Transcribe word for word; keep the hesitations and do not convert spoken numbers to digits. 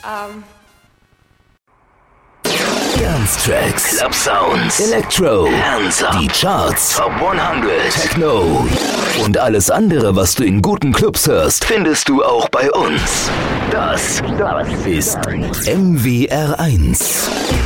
Ähm. Dance-Tracks, Club Sounds, Electro, Hands Up, die Charts, Top hundert, Techno und alles andere, was du in guten Clubs hörst, findest du auch bei uns. Das, das ist M W R eins.